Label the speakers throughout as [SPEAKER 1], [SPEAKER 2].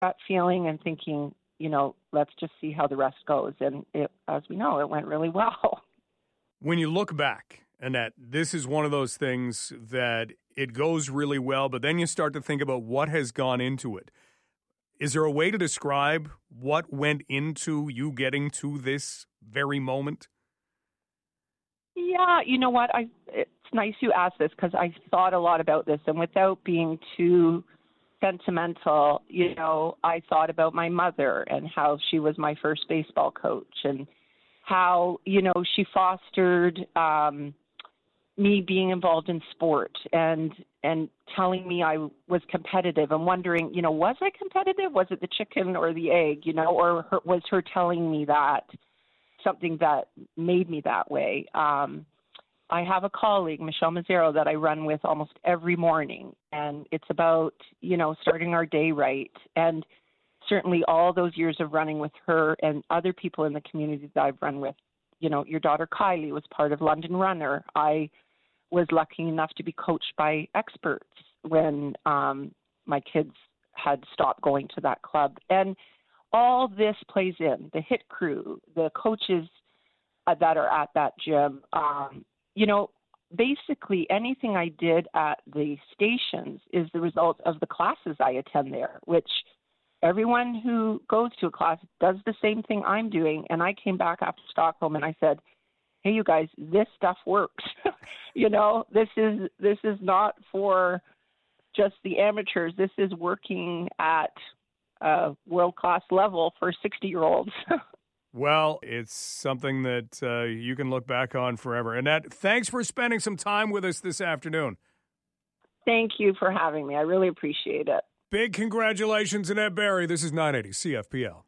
[SPEAKER 1] gut feeling and thinking, let's just see how the rest goes. And as we know, it went really well.
[SPEAKER 2] When you look back, Annette, this is one of those things that it goes really well, but then you start to think about what has gone into it. Is there a way to describe what went into you getting to this very moment?
[SPEAKER 1] Yeah, you know what? It's nice you asked this because I thought a lot about this, and without being too sentimental, I thought about my mother and how she was my first baseball coach and how, she fostered me being involved in sport and telling me I was competitive and wondering, was I competitive? Was it the chicken or the egg, or was her telling me that something that made me that way? I have a colleague, Michelle Mazzaro, that I run with almost every morning, and it's about, starting our day right. And certainly all those years of running with her and other people in the community that I've run with, your daughter Kylie was part of London Runner. I was lucky enough to be coached by experts when my kids had stopped going to that club. And all this plays in, the HIT crew, the coaches that are at that gym. Basically anything I did at the stations is the result of the classes I attend there, which everyone who goes to a class does the same thing I'm doing. And I came back after Stockholm and I said, hey, you guys, this stuff works. This is not for just the amateurs. This is working at a world-class level for 60-year-olds.
[SPEAKER 2] Well, it's something that you can look back on forever. Annette, thanks for spending some time with us this afternoon.
[SPEAKER 1] Thank you for having me. I really appreciate it.
[SPEAKER 2] Big congratulations, Annette Barry. This is 980 CFPL.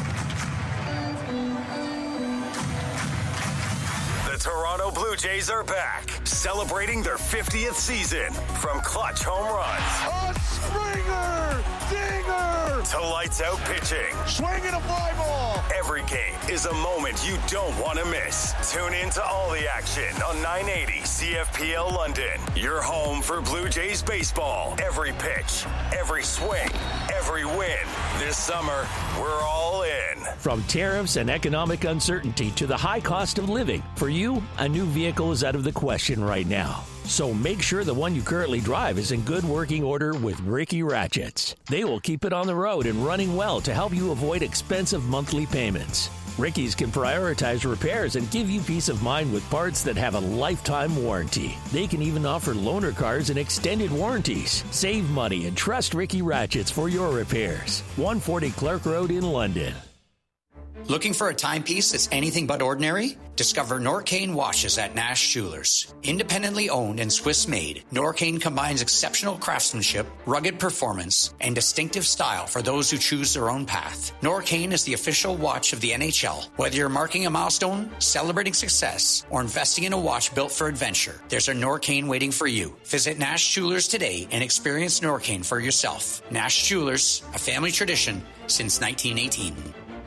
[SPEAKER 3] The Toronto Blue Jays are back, celebrating their 50th season. From clutch home runs,
[SPEAKER 4] a Springer, dinger,
[SPEAKER 3] to lights out pitching,
[SPEAKER 4] swinging a fly ball.
[SPEAKER 3] Every game is a moment you don't want to miss. Tune in to all the action on 980 CFPL London. Your home for Blue Jays baseball. Every pitch, every swing, every win. This summer, we're all in.
[SPEAKER 5] From tariffs and economic uncertainty to the high cost of living, for you, a new vehicle is out of the question right now. So make sure the one you currently drive is in good working order with Ricky Ratchets. They will keep it on the road and running well to help you avoid expensive monthly payments. Ricky's can prioritize repairs and give you peace of mind with parts that have a lifetime warranty. They can even offer loaner cars and extended warranties. Save money and trust Ricky Ratchets for your repairs. 140 Clark Road in London.
[SPEAKER 6] Looking for a timepiece that's anything but ordinary? Discover Norcane watches at Nash Jewelers. Independently owned and Swiss-made, Norcane combines exceptional craftsmanship, rugged performance, and distinctive style for those who choose their own path. Norcane is the official watch of the NHL. Whether you're marking a milestone, celebrating success, or investing in a watch built for adventure, there's a Norcane waiting for you. Visit Nash Jewelers today and experience Norcane for yourself. Nash Jewelers, a family tradition since 1918.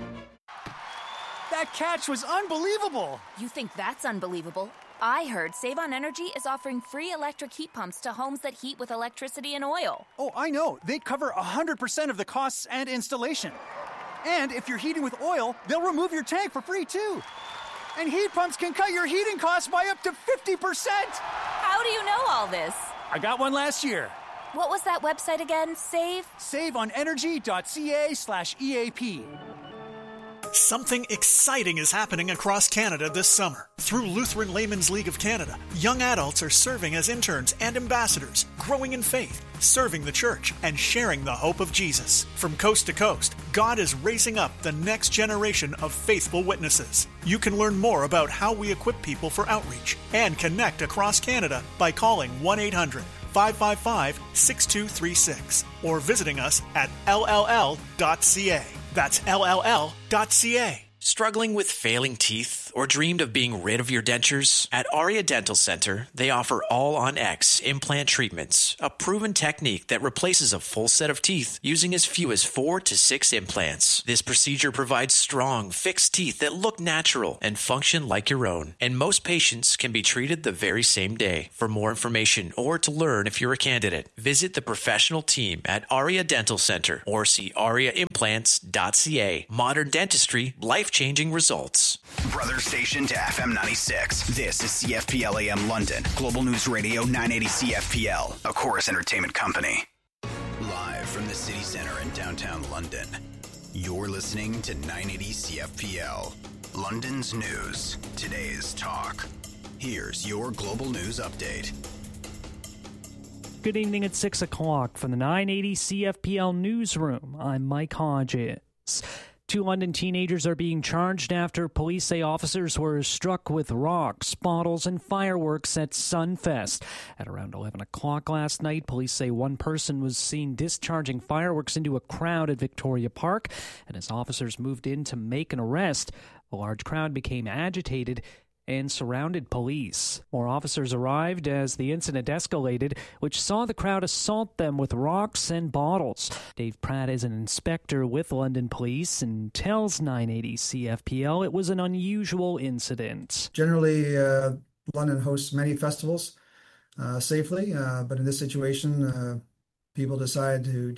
[SPEAKER 7] That catch was unbelievable.
[SPEAKER 8] You think that's unbelievable? I heard Save on Energy is offering free electric heat pumps to homes that heat with electricity and oil.
[SPEAKER 7] Oh, I know. They cover 100% of the costs and installation. And if you're heating with oil, they'll remove your tank for free, too. And heat pumps can cut your heating costs by up to 50%.
[SPEAKER 8] How do you know all this?
[SPEAKER 7] I got one last year.
[SPEAKER 8] What was that website again?
[SPEAKER 7] SaveOnEnergy.ca/EAP.
[SPEAKER 9] Something exciting is happening across Canada this summer. Through Lutheran Laymen's League of Canada, young adults are serving as interns and ambassadors, growing in faith, serving the church, and sharing the hope of Jesus. From coast to coast, God is raising up the next generation of faithful witnesses. You can learn more about how we equip people for outreach and connect across Canada by calling 1-800-555-6236 or visiting us at lll.ca. That's LLL.ca.
[SPEAKER 10] Struggling with failing teeth or dreamed of being rid of your dentures? At Aria Dental Center, they offer all-on-X implant treatments, a proven technique that replaces a full set of teeth using as few as 4 to 6 implants. This procedure provides strong, fixed teeth that look natural and function like your own. And most patients can be treated the very same day. For more information or to learn if you're a candidate, visit the professional team at Aria Dental Center or see ariaimplants.ca. Modern dentistry, life-changing results.
[SPEAKER 11] Brother station to FM 96. This is CFPL AM London. Global News Radio 980 CFPL, a Chorus Entertainment company. Live from the city center in downtown London. You're listening to 980 CFPL. London's news. Today's talk. Here's your global news update.
[SPEAKER 12] Good evening at 6 o'clock from the 980 CFPL newsroom. I'm Mike Hodges. 2 London teenagers are being charged after police say officers were struck with rocks, bottles, and fireworks at Sunfest. At around 11 o'clock last night, police say one person was seen discharging fireworks into a crowd at Victoria Park, and as officers moved in to make an arrest, a large crowd became agitated and surrounded police. More officers arrived as the incident escalated, which saw the crowd assault them with rocks and bottles. Dave Pratt is an inspector with London Police and tells 980 CFPL it was an unusual incident.
[SPEAKER 13] Generally, London hosts many festivals safely, but in this situation, people decided to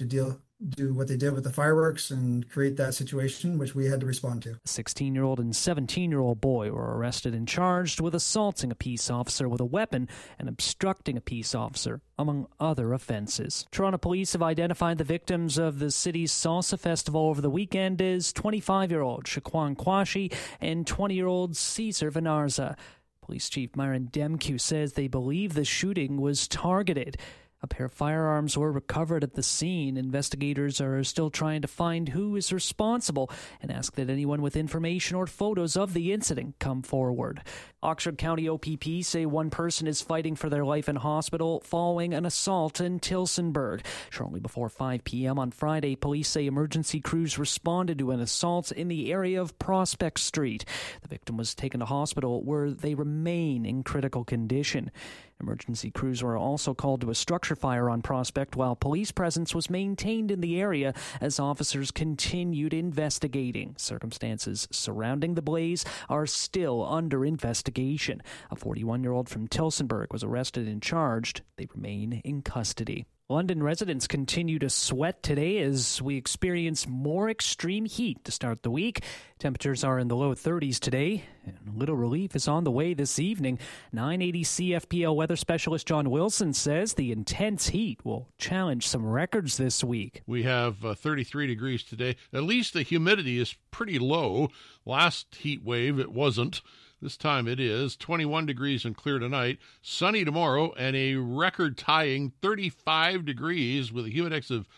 [SPEAKER 13] do what they did with the fireworks and create that situation, which we had to respond to.
[SPEAKER 12] A 16-year-old and 17-year-old boy were arrested and charged with assaulting a peace officer with a weapon and obstructing a peace officer, among other offenses. Toronto police have identified the victims of the city's Salsa Festival over the weekend as 25-year-old Shaquan Kwashi and 20-year-old Cesar Venarza. Police Chief Myron Demkew says they believe the shooting was targeted. A pair of firearms were recovered at the scene. Investigators are still trying to find who is responsible and ask that anyone with information or photos of the incident come forward. Oxford County OPP say one person is fighting for their life in hospital following an assault in Tillsonburg. Shortly before 5 p.m. on Friday, police say emergency crews responded to an assault in the area of Prospect Street. The victim was taken to hospital where they remain in critical condition. Emergency crews were also called to a structure fire on Prospect while police presence was maintained in the area as officers continued investigating. Circumstances surrounding the blaze are still under investigation. A 41-year-old from Tillsonburg was arrested and charged. They remain in custody. London residents continue to sweat today as we experience more extreme heat to start the week. Temperatures are in the low 30s today, and little relief is on the way this evening. 980 CFPL weather specialist John Wilson says the intense heat will challenge some records this week.
[SPEAKER 14] We have 33 degrees today. At least the humidity is pretty low. Last heat wave, it wasn't. This time it is 21 degrees and clear tonight, sunny tomorrow, and a record-tying 35 degrees with a humidex of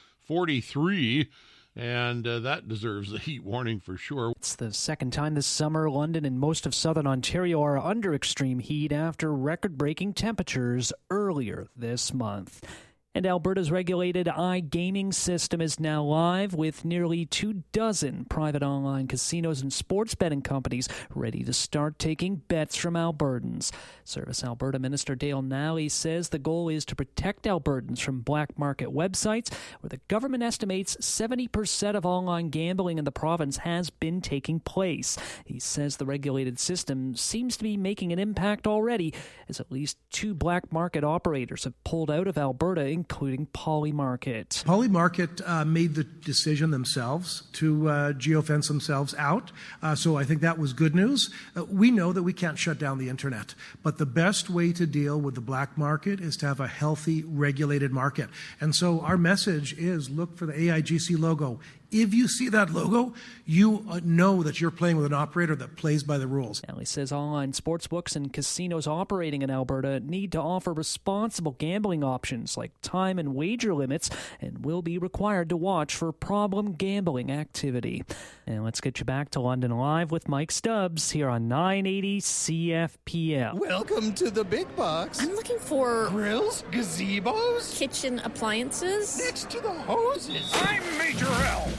[SPEAKER 14] 43, and that deserves a heat warning for sure.
[SPEAKER 12] It's the second time this summer London and most of southern Ontario are under extreme heat after record-breaking temperatures earlier this month. And Alberta's regulated iGaming system is now live with nearly 24 private online casinos and sports betting companies ready to start taking bets from Albertans. Service Alberta Minister Dale Nally says the goal is to protect Albertans from black market websites where the government estimates 70% of online gambling in the province has been taking place. He says the regulated system seems to be making an impact already as at least 2 black market operators have pulled out of Alberta, including Polymarket.
[SPEAKER 15] Polymarket made the decision themselves to geofence themselves out, so I think that was good news. We know that we can't shut down the internet, but the best way to deal with the black market is to have a healthy, regulated market. And so our message is look for the AIGC logo. If you see that logo, you know that you're playing with an operator that plays by the rules.
[SPEAKER 12] Nally says online sportsbooks and casinos operating in Alberta need to offer responsible gambling options like time and wager limits and will be required to watch for problem gambling activity. And let's get you back to London Live with Mike Stubbs here on 980 CFPL.
[SPEAKER 4] Welcome to the big box.
[SPEAKER 16] I'm looking for
[SPEAKER 4] grills, gazebos,
[SPEAKER 16] kitchen appliances.
[SPEAKER 4] Next to the hoses.
[SPEAKER 17] I'm Major L.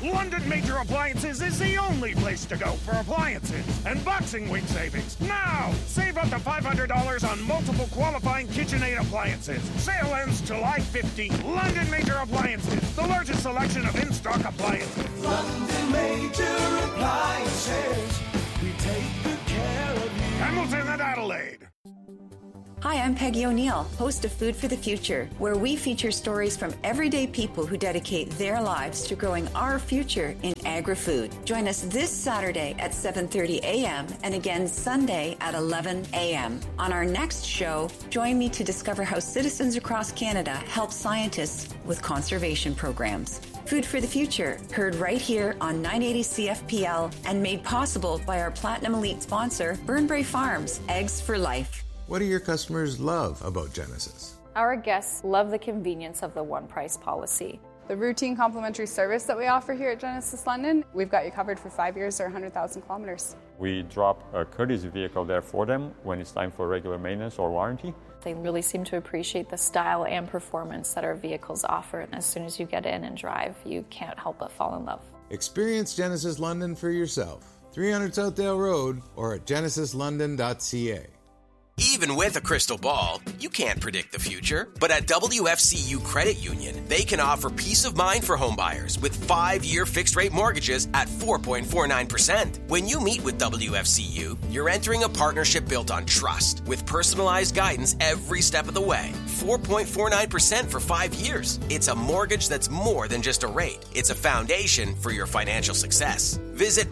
[SPEAKER 16] London Major Appliances is the only place to go for appliances and boxing week savings. Now, save up to $500 on multiple qualifying KitchenAid appliances. Sale ends July 15th. London Major Appliances, the largest selection of in-stock appliances.
[SPEAKER 17] London Major Appliances, we take good care of you.
[SPEAKER 16] Hamilton and Adelaide.
[SPEAKER 18] Hi, I'm Peggy O'Neill, host of Food for the Future, where we feature stories from everyday people who dedicate their lives to growing our future in agri-food. Join us this Saturday at 7:30 a.m. and again Sunday at 11 a.m. On our next show, join me to discover how citizens across Canada help scientists with conservation programs. Food for the Future, heard right here on 980 CFPL and made possible by our Platinum Elite sponsor, Burnbrae Farms, Eggs for Life.
[SPEAKER 4] What do your customers love about Genesis?
[SPEAKER 19] Our guests love the convenience of the one price policy.
[SPEAKER 20] The routine complimentary service that we offer here at Genesis London, we've got you covered for 5 years or 100,000 kilometers.
[SPEAKER 21] We drop a courtesy vehicle there for them when it's time for regular maintenance or warranty.
[SPEAKER 19] They really seem to appreciate the style and performance that our vehicles offer, and as soon as you get in and drive, you can't help but fall in love.
[SPEAKER 4] Experience Genesis London for yourself. 300 Southdale Road or at genesislondon.ca.
[SPEAKER 22] Even with a crystal ball, you can't predict the future. But at WFCU Credit Union, they can offer peace of mind for homebuyers with 5-year fixed-rate mortgages at 4.49%. When you meet with WFCU, you're entering a partnership built on trust with personalized guidance every step of the way. 4.49% for 5 years. It's a mortgage that's more than just a rate. It's a foundation for your financial success. Visit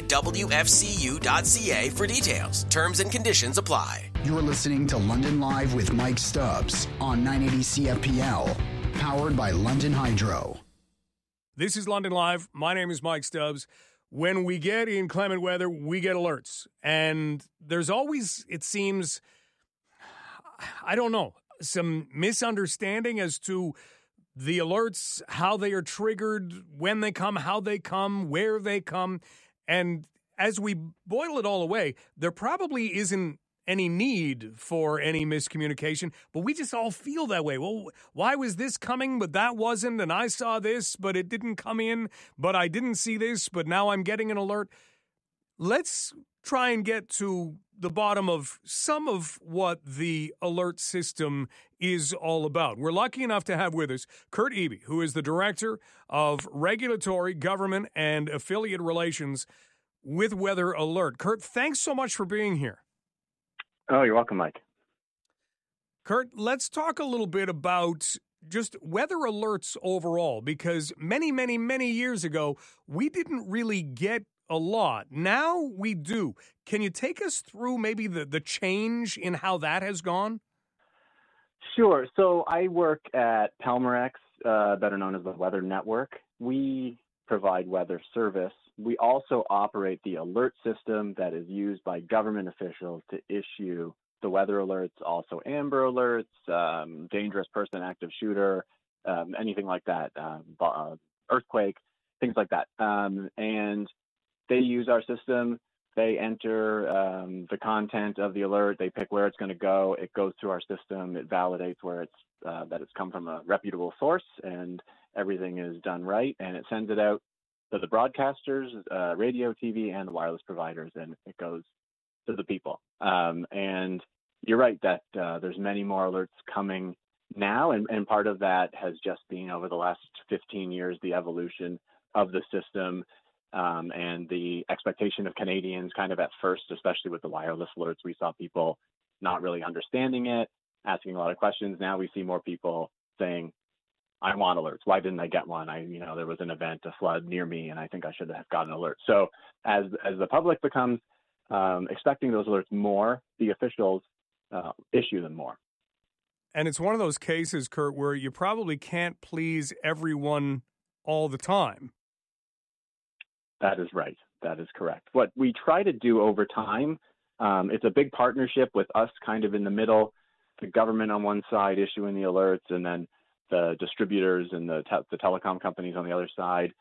[SPEAKER 22] mywfcu.ca for details. Terms and conditions apply.
[SPEAKER 11] You're listening to London Live with Mike Stubbs on 980 CFPL, powered by London Hydro.
[SPEAKER 2] This is London Live. My name is Mike Stubbs. When we get inclement weather, we get alerts. And there's always, it seems, I don't know, some misunderstanding as to the alerts, how they are triggered, when they come, how they come, where they come. And as we boil it all away, there probably isn't any need for any miscommunication, but we just all feel that way. Well, why was this coming, but that wasn't, and I saw this, but it didn't come in, but I didn't see this, but now I'm getting an alert. Let's try and get to the bottom of some of what the alert system is all about. We're lucky enough to have with us Kurt Eby, who is the Director of Regulatory, Government, and Affiliate Relations with Weather Alert. Kurt, thanks so much for being here.
[SPEAKER 23] Oh, you're welcome, Mike.
[SPEAKER 2] Kurt, let's talk a little bit about just weather alerts overall, because many, many, many years ago, we didn't really get a lot. Now we do. Can you take us through maybe the change in how that has gone?
[SPEAKER 23] Sure. So I work at Pelmerex, better known as the Weather Network. We provide weather service. We also operate the alert system that is used by government officials to issue the weather alerts, also Amber Alerts, dangerous person, active shooter, anything like that, earthquake, things like that. And they use our system. They enter the content of the alert. They pick where it's going to go. It goes through our system. It validates where it's that it's come from a reputable source, and everything is done right. And it sends it out to the broadcasters, radio, TV, and the wireless providers, and it goes to the people. And you're right that there's many more alerts coming now, and part of that has just been over the last 15 years, the evolution of the system and the expectation of Canadians kind of at first, especially with the wireless alerts, we saw people not really understanding it, asking a lot of questions. Now we see more people saying, I want alerts. Why didn't I get one? There was an event, a flood near me, and I think I should have gotten an alert. So as the public becomes expecting those alerts more, the officials issue them more.
[SPEAKER 2] And it's one of those cases, Kurt, where you probably can't please everyone all the time.
[SPEAKER 23] That is right. That is correct. What we try to do over time, it's a big partnership with us kind of in the middle, the government on one side issuing the alerts, and then the distributors and the telecom companies on the other side,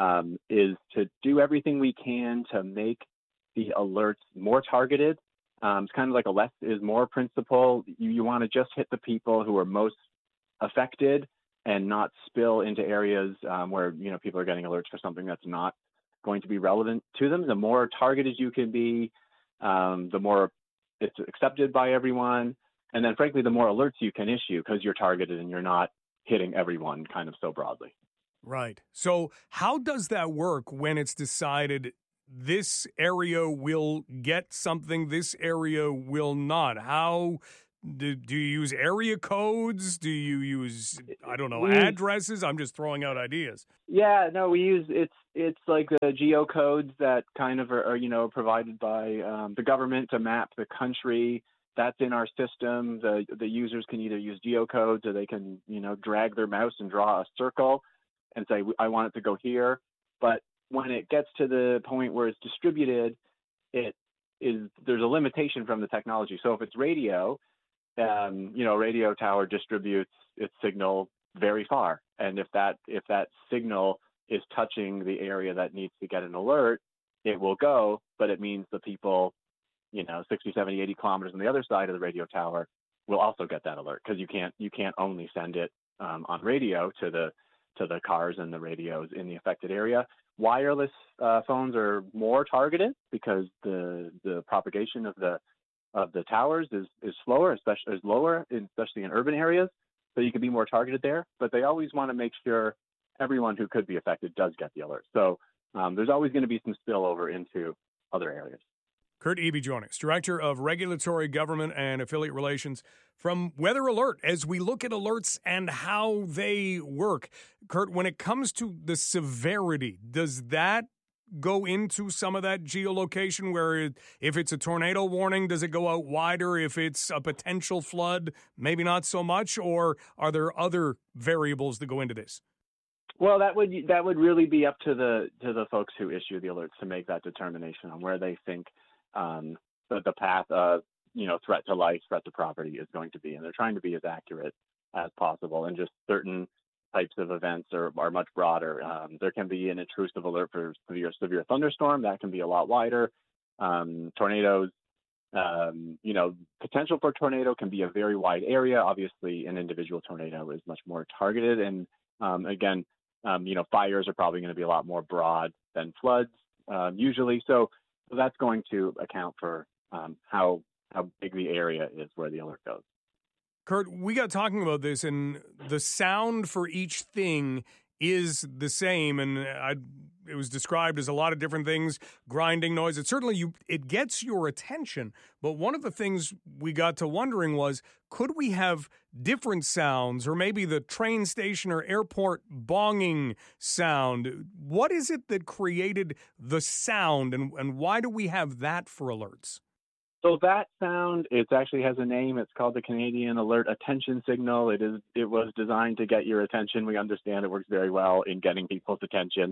[SPEAKER 23] is to do everything we can to make the alerts more targeted. It's kind of like a less is more principle. You want to just hit the people who are most affected and not spill into areas where, people are getting alerts for something that's not going to be relevant to them. The more targeted you can be, the more it's accepted by everyone. And then, frankly, the more alerts you can issue because you're targeted and you're not hitting everyone kind of so broadly.
[SPEAKER 2] Right. So how does that work when it's decided this area will get something, this area will not? How do you use area codes? Do you use, addresses? I'm just throwing out ideas.
[SPEAKER 23] Yeah, no, we use, it's like the geocodes that kind of are provided by the government to map the country. That's in our system. The users can either use geocodes or they can, drag their mouse and draw a circle and say, I want it to go here. But when it gets to the point where it's distributed, there's a limitation from the technology. So if it's radio, radio tower distributes its signal very far. And if that signal is touching the area that needs to get an alert, it will go, but it means the people, 60, 70, 80 kilometers on the other side of the radio tower will also get that alert, because you can't only send it on radio to the cars and the radios in the affected area. Wireless phones are more targeted because the propagation of the towers is slower, especially in urban areas. So you can be more targeted there, but they always want to make sure everyone who could be affected does get the alert. So there's always going to be some spillover into other areas.
[SPEAKER 2] Kurt Eby joining us, Director of Regulatory Government and Affiliate Relations from Weather Alert. As we look at alerts and how they work, Kurt, when it comes to the severity, does that go into some of that geolocation where if it's a tornado warning, does it go out wider? If it's a potential flood, maybe not so much? Or are there other variables that go into this?
[SPEAKER 23] Well, that would really be up to the folks who issue the alerts to make that determination on where they think the path of threat to life, threat to property is going to be, and they're trying to be as accurate as possible. And just certain types of events are much broader. There can be an intrusive alert for severe thunderstorm that can be a lot wider. Tornadoes, potential for tornado can be a very wide area. Obviously, an individual tornado is much more targeted, and fires are probably going to be a lot more broad than floods usually. So that's going to account for how big the area is where the alert goes.
[SPEAKER 2] Kurt, we got talking about this, and the sound for each thing is the same, and it was described as a lot of different things, grinding noise. It gets your attention, but one of the things we got to wondering was, could we have different sounds, or maybe the train station or airport bonging sound? What is it that created the sound, and why do we have that for alerts?
[SPEAKER 23] So that sound, it actually has a name. It's called the Canadian Alert Attention Signal. It was designed to get your attention. We understand it works very well in getting people's attention.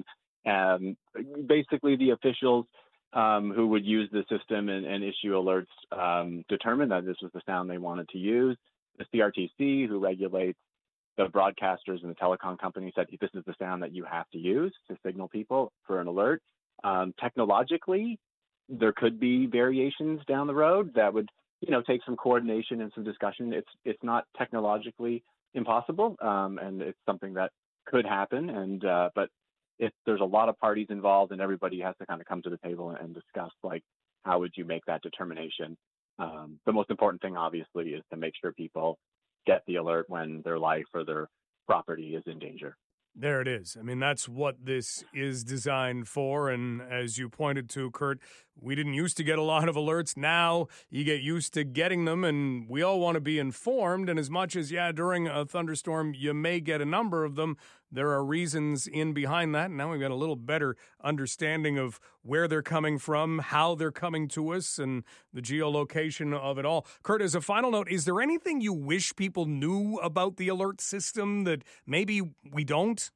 [SPEAKER 23] Basically, the officials who would use the system and issue alerts determined that this was the sound they wanted to use. The CRTC, who regulates the broadcasters and the telecom companies, said this is the sound that you have to use to signal people for an alert. Technologically, there could be variations down the road that would, take some coordination and some discussion. It's not technologically impossible, and it's something that could happen. But there's a lot of parties involved, and everybody has to kind of come to the table and discuss, how would you make that determination? The most important thing, obviously, is to make sure people get the alert when their life or their property is in danger.
[SPEAKER 2] There it is. I mean, that's what this is designed for. And as you pointed to, Kurt, we didn't used to get a lot of alerts. Now you get used to getting them, and we all want to be informed. And as much as, during a thunderstorm, you may get a number of them, there are reasons in behind that. And now we've got a little better understanding of where they're coming from, how they're coming to us, and the geolocation of it all. Kurt, as a final note, is there anything you wish people knew about the alert system that maybe we don't?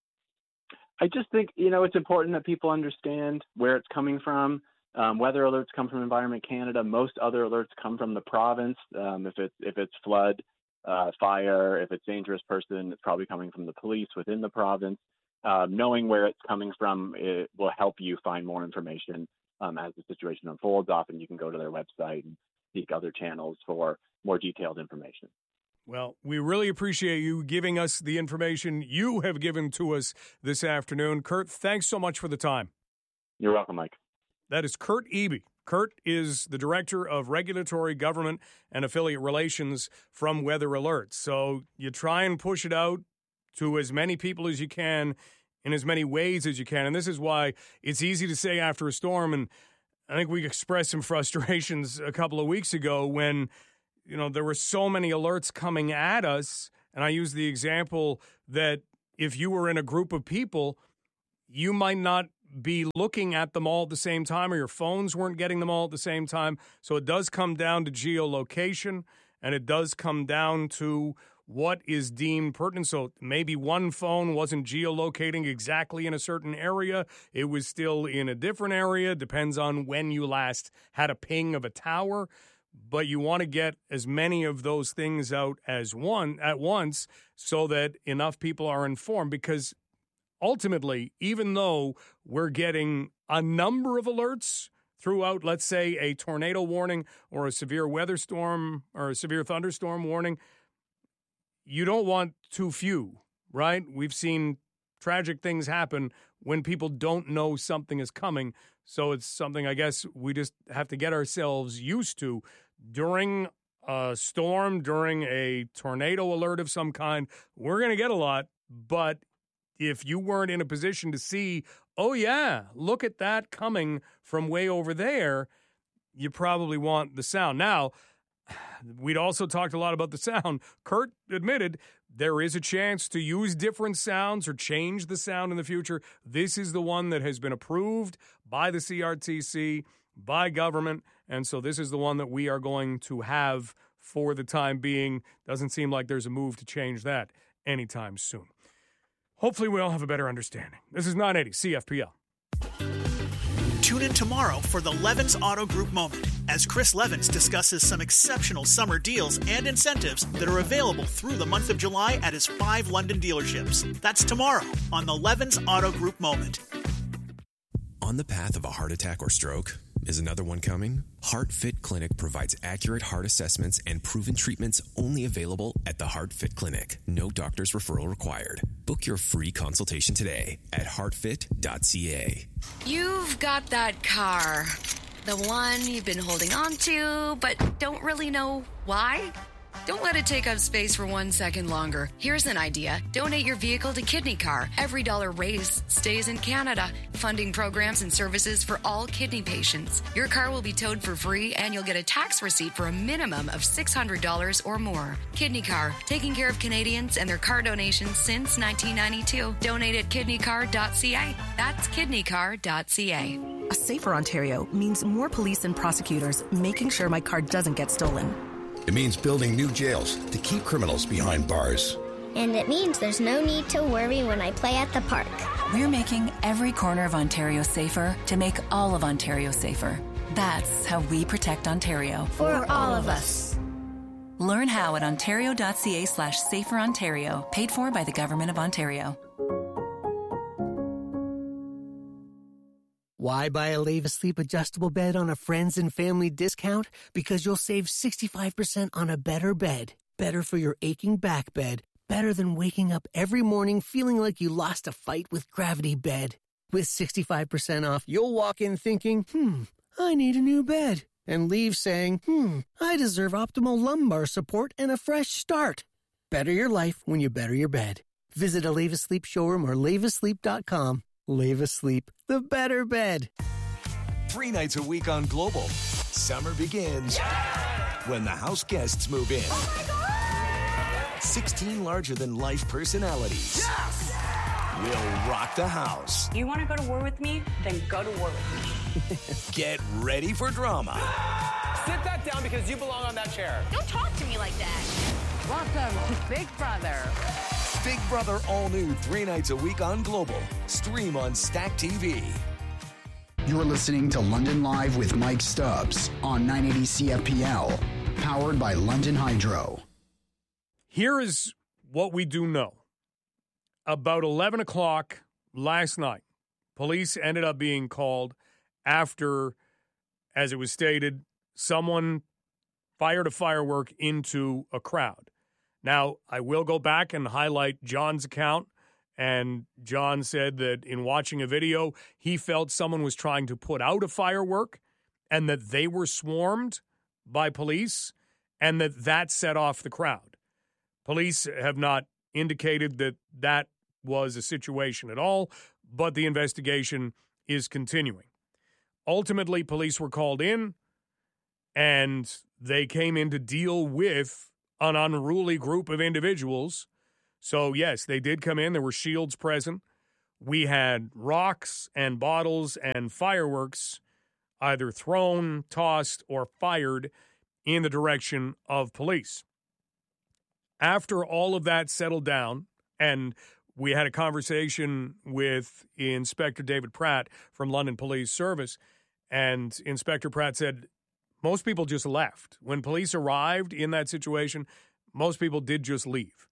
[SPEAKER 23] I just think, it's important that people understand where it's coming from. Weather alerts come from Environment Canada. Most other alerts come from the province. If it's flood, fire, if it's dangerous person, it's probably coming from the police within the province. Knowing where it's coming from, it will help you find more information as the situation unfolds. Often you can go to their website and seek other channels for more detailed information.
[SPEAKER 2] Well, we really appreciate you giving us the information you have given to us this afternoon. Kurt, thanks so much for the time.
[SPEAKER 23] You're welcome, Mike.
[SPEAKER 2] That is Kurt Eby. Kurt is the Director of Regulatory, Government, and Affiliate Relations from Weather Alerts. So you try and push it out to as many people as you can in as many ways as you can. And this is why it's easy to say after a storm, and I think we expressed some frustrations a couple of weeks ago when, there were so many alerts coming at us. And I use the example that if you were in a group of people, you might not be looking at them all at the same time, or your phones weren't getting them all at the same time. So it does come down to geolocation, and it does come down to what is deemed pertinent. So maybe one phone wasn't geolocating exactly in a certain area. It was still in a different area. Depends on when you last had a ping of a tower. But you want to get as many of those things out at once so that enough people are informed, because ultimately, even though we're getting a number of alerts throughout, let's say, a tornado warning or a severe weather storm or a severe thunderstorm warning, you don't want too few, right? We've seen tragic things happen when people don't know something is coming. So it's something I guess we just have to get ourselves used to. During a storm, during a tornado alert of some kind, we're going to get a lot, but if you weren't in a position to see, oh, yeah, look at that coming from way over there, you probably want the sound. Now, we'd also talked a lot about the sound. Kurt admitted there is a chance to use different sounds or change the sound in the future. This is the one that has been approved by the CRTC, by government, and so this is the one that we are going to have for the time being. Doesn't seem like there's a move to change that anytime soon. Hopefully we all have a better understanding. This is 980 CFPL.
[SPEAKER 9] Tune in tomorrow for the Levins Auto Group Moment as Chris Levins discusses some exceptional summer deals and incentives that are available through the month of July at his 5 London dealerships. That's tomorrow on the Levins Auto Group Moment.
[SPEAKER 1] On the path of a heart attack or stroke? Is another one coming? HeartFit Clinic provides accurate heart assessments and proven treatments only available at the HeartFit Clinic. No doctor's referral required. Book your free consultation today at heartfit.ca.
[SPEAKER 3] You've got that car. The one you've been holding on to, but don't really know why? Don't let it take up space for 1 second longer. Here's an idea. Donate your vehicle to Kidney Car. Every dollar raised stays in Canada, funding programs and services for all kidney patients. Your car will be towed for free, and you'll get a tax receipt for a minimum of $600 or more. Kidney Car, taking care of Canadians and their car donations since 1992. Donate at kidneycar.ca. That's kidneycar.ca.
[SPEAKER 5] A safer Ontario means more police and prosecutors making sure my car doesn't get stolen.
[SPEAKER 24] It means building new jails to keep criminals behind bars.
[SPEAKER 25] And it means there's no need to worry when I play at the park.
[SPEAKER 26] We're making every corner of Ontario safer to make all of Ontario safer. That's how we protect Ontario.
[SPEAKER 25] For all of us.
[SPEAKER 26] Learn how at ontario.ca/saferontario, paid for by the Government of Ontario.
[SPEAKER 27] Why buy a Leva Sleep adjustable bed on a friends and family discount? Because you'll save 65% on a better bed. Better for your aching back bed. Better than waking up every morning feeling like you lost a fight with Gravity Bed. With 65% off, you'll walk in thinking, I need a new bed. And leave saying, I deserve optimal lumbar support and a fresh start. Better your life when you better your bed. Visit a Leva Sleep showroom or levasleep.com. Leva Sleep, the better bed.
[SPEAKER 28] 3 nights a week on Global. Summer begins when the house guests move in. 16 larger-than-life personalities. Will rock the house.
[SPEAKER 29] You want to go to war with me? Then go to war with me.
[SPEAKER 28] Get ready for drama.
[SPEAKER 30] Sit that down because you belong on that chair.
[SPEAKER 29] Don't talk to me like that.
[SPEAKER 30] Welcome to Big Brother.
[SPEAKER 28] Big Brother all new 3 nights a week on Global. Stream on Stack TV.
[SPEAKER 11] You're listening to London Live with Mike Stubbs on 980 CFPL, powered by London Hydro.
[SPEAKER 2] Here is what we do know. About 11 o'clock last night, police ended up being called after, as it was stated, someone fired a firework into a crowd. Now, I will go back and highlight John's account, and John said that in watching a video, he felt someone was trying to put out a firework and that they were swarmed by police and that set off the crowd. Police have not indicated that that was a situation at all, but the investigation is continuing. Ultimately, police were called in, and they came in to deal with an unruly group of individuals. So, yes, they did come in. There were shields present. We had rocks and bottles and fireworks either thrown, tossed, or fired in the direction of police. After all of that settled down, and we had a conversation with Inspector David Pratt from London Police Service, and Inspector Pratt said most people just left. When police arrived in that situation, most people did just leave.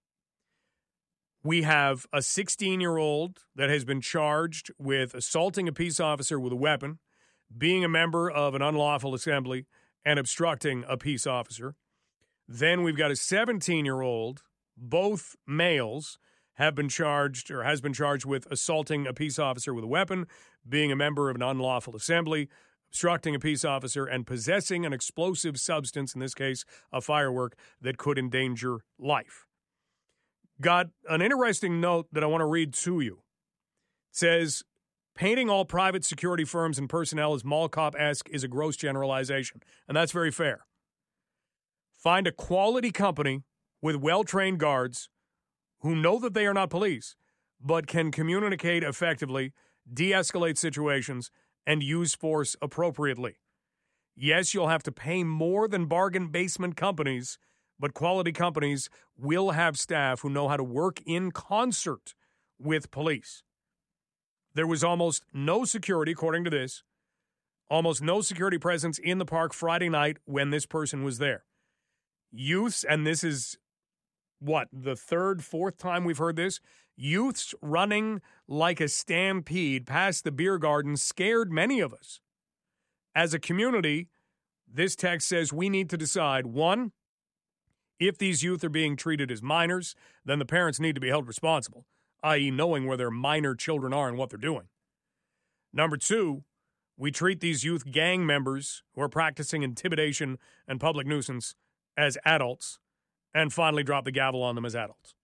[SPEAKER 2] We have a 16-year-old that has been charged with assaulting a peace officer with a weapon, being a member of an unlawful assembly, and obstructing a peace officer. Then we've got a 17-year-old, both males, has been charged with assaulting a peace officer with a weapon, being a member of an unlawful assembly, obstructing a peace officer, and possessing an explosive substance, in this case, a firework, that could endanger life. Got an interesting note that I want to read to you. It says, painting all private security firms and personnel as mall cop-esque is a gross generalization, and that's very fair. Find a quality company with well-trained guards who know that they are not police, but can communicate effectively, de-escalate situations, and use force appropriately. Yes, you'll have to pay more than bargain basement companies, but quality companies will have staff who know how to work in concert with police. There was almost no security, according to this, almost no security presence in the park Friday night when this person was there. Youths, and this is, the third, fourth time we've heard this, youths running like a stampede past the beer garden scared many of us. As a community, this text says we need to decide, one, if these youth are being treated as minors, then the parents need to be held responsible, i.e. knowing where their minor children are and what they're doing. Number two, we treat these youth gang members who are practicing intimidation and public nuisance as adults, and finally drop the gavel on them as adults.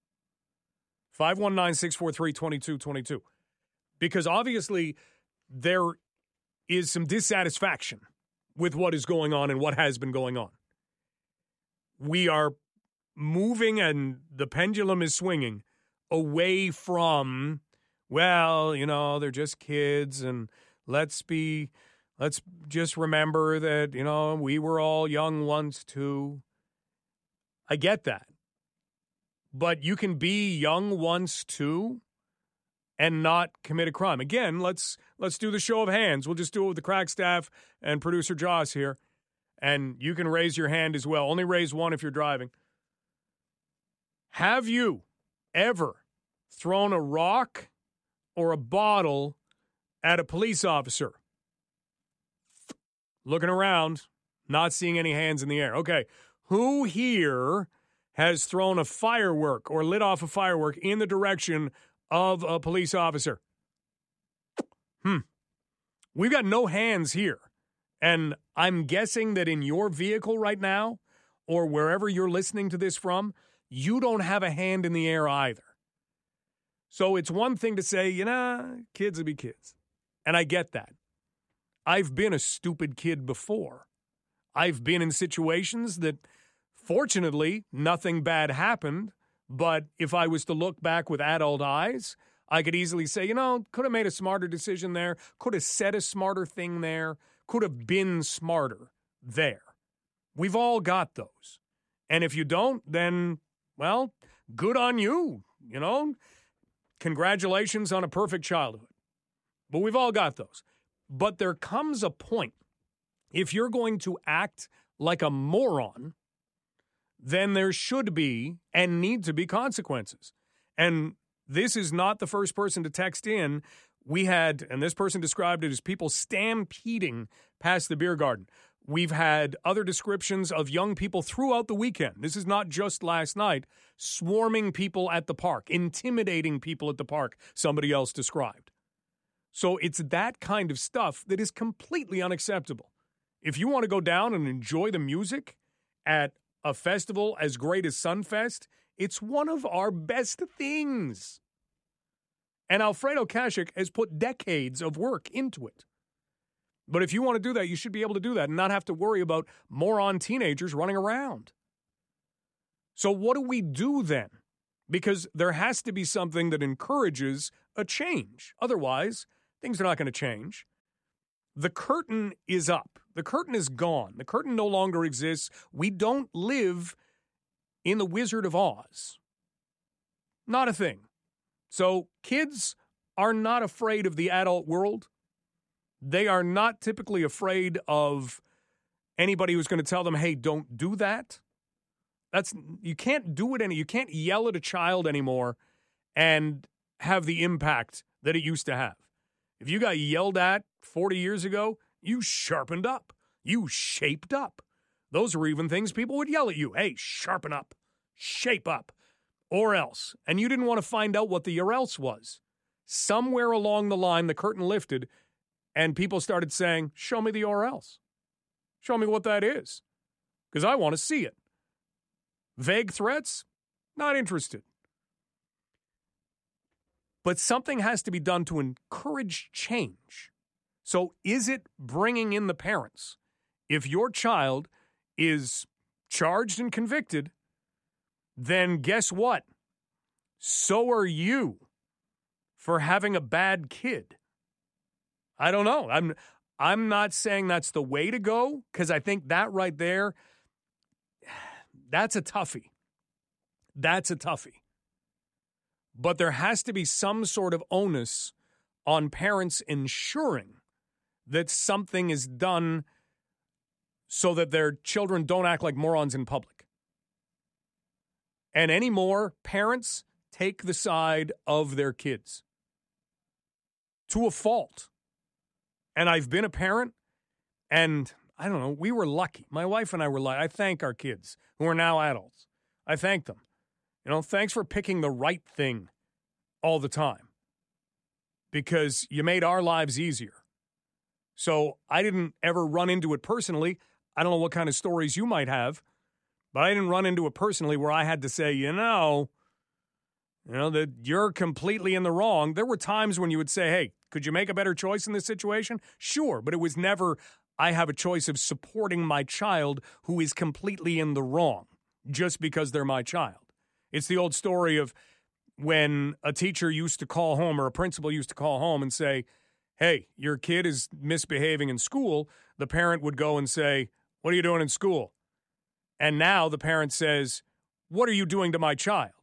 [SPEAKER 2] 519-643-2222. Because obviously there is some dissatisfaction with what is going on and what has been going on. We are moving and the pendulum is swinging away from, they're just kids, and let's just remember that, we were all young once too. I get that. But you can be young once too and not commit a crime. Again, let's do the show of hands. We'll just do it with the crack staff and producer Joss here. And you can raise your hand as well. Only raise one if you're driving. Have you ever thrown a rock or a bottle at a police officer? Looking around, not seeing any hands in the air. Okay, who here has thrown a firework or lit off a firework in the direction of a police officer? We've got no hands here. And I'm guessing that in your vehicle right now, or wherever you're listening to this from, you don't have a hand in the air either. So it's one thing to say, kids will be kids. And I get that. I've been a stupid kid before. I've been in situations that, fortunately, nothing bad happened. But if I was to look back with adult eyes, I could easily say, could have made a smarter decision there, could have said a smarter thing there, could have been smarter there. We've all got those. And if you don't, then, good on you, Congratulations on a perfect childhood. But we've all got those. But there comes a point, if you're going to act like a moron, then there should be and need to be consequences. And this is not the first person to text in. We had, and this person described it as people stampeding past the beer garden. We've had other descriptions of young people throughout the weekend. This is not just last night, swarming people at the park, intimidating people at the park, somebody else described. So it's that kind of stuff that is completely unacceptable. If you want to go down and enjoy the music at a festival as great as Sunfest, it's one of our best things. And Alfredo Kashuk has put decades of work into it. But if you want to do that, you should be able to do that and not have to worry about moron teenagers running around. So what do we do then? Because there has to be something that encourages a change. Otherwise, things are not going to change. The curtain is up. The curtain is gone. The curtain no longer exists. We don't live in the Wizard of Oz. Not a thing. So kids are not afraid of the adult world. They are not typically afraid of anybody who's going to tell them, hey, don't do that. You can't do it you can't yell at a child anymore and have the impact that it used to have. If you got yelled at 40 years ago, you sharpened up. You shaped up. Those are even things people would yell at you. Hey, sharpen up, shape up, or else. And you didn't want to find out what the or else was. Somewhere along the line, the curtain lifted and people started saying, show me the or else. Show me what that is. Because I want to see it. Vague threats? Not interested. But something has to be done to encourage change. So is it bringing in the parents? If your child is charged and convicted, then guess what? So are you for having a bad kid. I don't know. I'm not saying that's the way to go, because I think that right there, that's a toughie. That's a toughie. But there has to be some sort of onus on parents ensuring that something is done so that their children don't act like morons in public. And anymore, parents take the side of their kids to a fault. And I've been a parent, and I don't know, we were lucky. My wife and I were lucky. I thank our kids who are now adults. I thank them. Thanks for picking the right thing all the time, because you made our lives easier. So I didn't ever run into it personally. I don't know what kind of stories you might have, but I didn't run into it personally where I had to say, that you're completely in the wrong. There were times when you would say, hey, could you make a better choice in this situation? Sure, but it was never, I have a choice of supporting my child who is completely in the wrong just because they're my child. It's the old story of when a teacher used to call home or a principal used to call home and say, hey, your kid is misbehaving in school. The parent would go and say, what are you doing in school? And now the parent says, what are you doing to my child?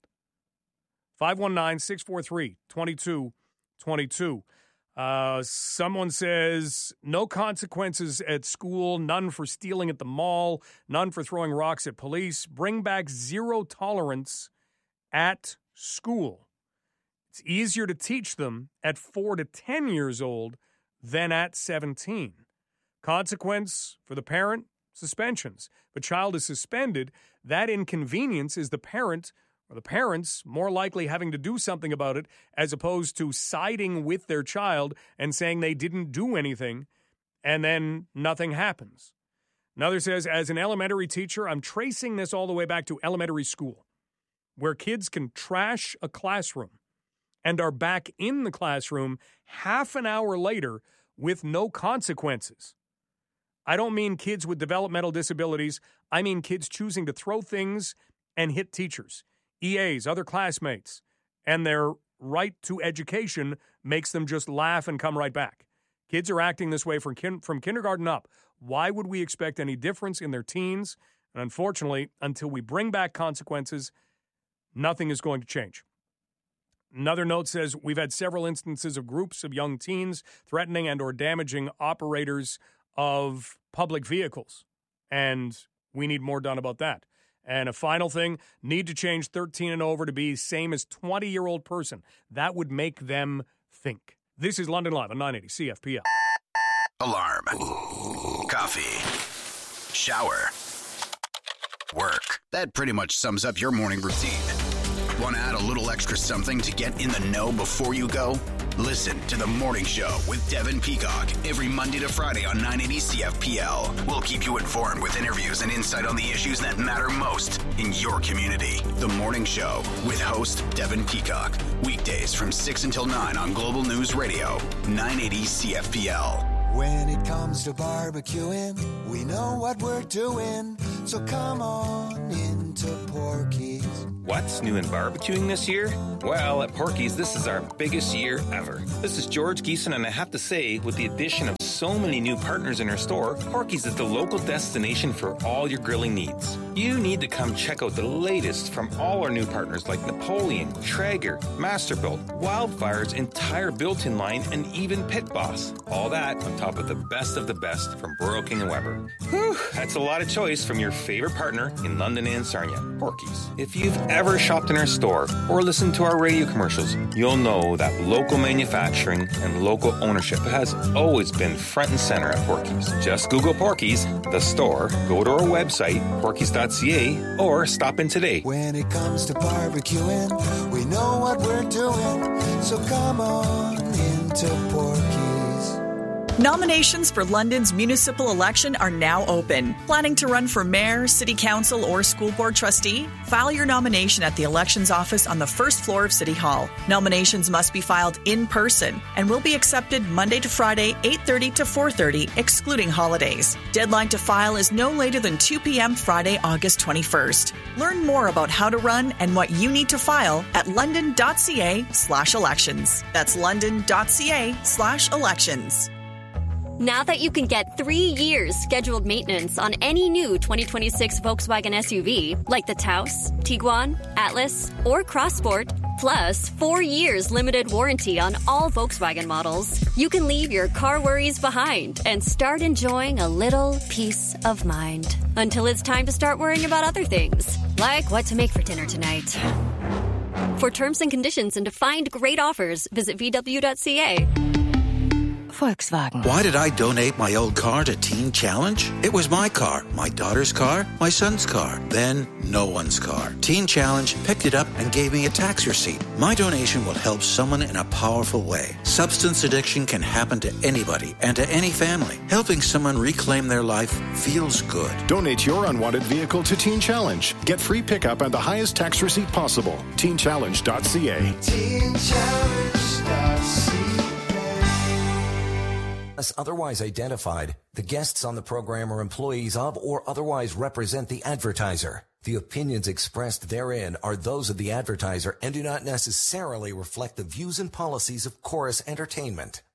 [SPEAKER 2] 519-643-2222. Someone says, no consequences at school, none for stealing at the mall, none for throwing rocks at police. Bring back zero tolerance at school. It's easier to teach them at 4 to 10 years old than at 17. Consequence for the parent, suspensions. If a child is suspended, that inconvenience is the parent or the parents more likely having to do something about it as opposed to siding with their child and saying they didn't do anything and then nothing happens. Another says, as an elementary teacher, I'm tracing this all the way back to elementary school, where kids can trash a classroom and are back in the classroom half an hour later with no consequences. I don't mean kids with developmental disabilities. I mean kids choosing to throw things and hit teachers, EAs, other classmates, and their right to education makes them just laugh and come right back. Kids are acting this way from kindergarten up. Why would we expect any difference in their teens? And unfortunately, until we bring back consequences, nothing is going to change. Another note says, we've had several instances of groups of young teens threatening and or damaging operators of public vehicles, and we need more done about that. And a final thing, need to change 13 and over to be same as 20-year-old person. That would make them think. This is London Live on 980 CFPL.
[SPEAKER 11] Alarm. Coffee. shower, work. That pretty much sums up your morning routine. Want to add a little extra something to get in the know before you go? Listen to The Morning Show with Devin Peacock every Monday to Friday on 980 CFPL. We'll keep you informed with interviews and insight on the issues that matter most in your community. The Morning Show with host Devin Peacock. Weekdays from 6 until 9 on Global News Radio, 980 CFPL.
[SPEAKER 6] When it comes to barbecuing, we know what we're doing. So come on into Porky's.
[SPEAKER 7] What's new in barbecuing this year? Well, at Porky's, this is our biggest year ever. This is George Geeson, and I have to say, with the addition of so many new partners in our store, Porky's is the local destination for all your grilling needs. You need to come check out the latest from all our new partners like Napoleon, Traeger, Masterbuilt, Wildfire's entire built-in line, and even Pit Boss. All that on top of the best from Royal King & Weber. Whew, that's a lot of choice from your favorite partner in London and Sarnia, Porky's. If you've ever shopped in our store or listened to our radio commercials, you'll know that local manufacturing and local ownership has always been front and center at Porky's. Just Google Porky's, the store, go to our website, porkys.ca, or stop in today.
[SPEAKER 6] When it comes to barbecuing, we know what we're doing. So come on into Porky's.
[SPEAKER 8] Nominations for London's municipal election are now open. Planning to run for mayor, city council, or school board trustee? File your nomination at the elections office on the first floor of City Hall. Nominations must be filed in person and will be accepted Monday to Friday, 8:30 to 4:30, excluding holidays. Deadline to file is no later than 2 p.m. Friday, August 21st. Learn more about how to run and what you need to file at london.ca/elections. That's london.ca/elections.
[SPEAKER 10] Now that you can get 3 years scheduled maintenance on any new 2026 Volkswagen SUV, like the Taos, Tiguan, Atlas, or Crossport, plus 4 years limited warranty on all Volkswagen models, you can leave your car worries behind and start enjoying a little peace of mind. Until it's time to start worrying about other things, like what to make for dinner tonight. For terms and conditions and to find great offers, visit VW.ca.
[SPEAKER 12] Volkswagen. Why did I donate my old car to Teen Challenge? It was my car, my daughter's car, my son's car, then no one's car. Teen Challenge picked it up and gave me a tax receipt. My donation will help someone in a powerful way. Substance addiction can happen to anybody and to any family. Helping someone reclaim their life feels good.
[SPEAKER 13] Donate your unwanted vehicle to Teen Challenge. Get free pickup and the highest tax receipt possible. TeenChallenge.ca.
[SPEAKER 6] TeenChallenge.ca.
[SPEAKER 14] Unless otherwise identified, the guests on the program are employees of or otherwise represent the advertiser. The opinions expressed therein are those of the advertiser and do not necessarily reflect the views and policies of Chorus Entertainment.